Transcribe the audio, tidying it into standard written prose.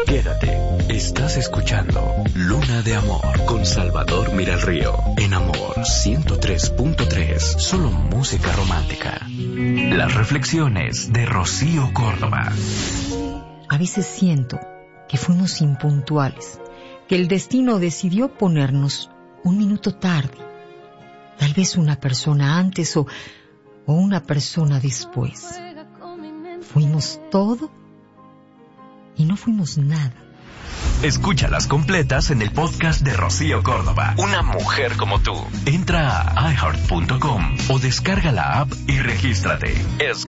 Quédate, estás escuchando Luna de Amor con Salvador Miralrío en Amor 103.3, solo música romántica. Las reflexiones de Rocío Córdoba. A veces siento que fuimos impuntuales, que el destino decidió ponernos un minuto tarde, tal vez una persona antes o una persona después. Fuimos todo y no fuimos nada. Escúchalas completas en el podcast de Rocío Córdoba. Una mujer como tú. Entra a iHeart.com o descarga la app y regístrate.